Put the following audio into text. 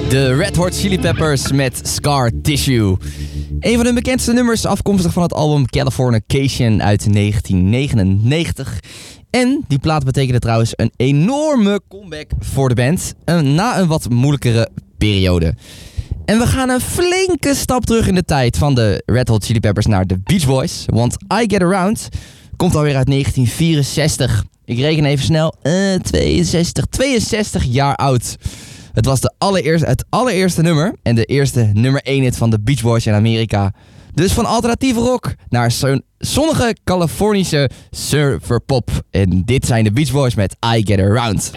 De Red Hot Chili Peppers met Scar Tissue. Een van hun bekendste nummers, afkomstig van het album Californication uit 1999. En die plaat betekende trouwens een enorme comeback voor de band, na een wat moeilijkere periode. En we gaan een flinke stap terug in de tijd van de Red Hot Chili Peppers naar de Beach Boys. Want I Get Around komt alweer uit 1964. Ik reken even snel, 62 jaar oud. Het was het allereerste nummer en de eerste nummer 1 hit van de Beach Boys in Amerika. Dus van alternatieve rock naar zonnige Californische surferpop. En dit zijn de Beach Boys met I Get Around.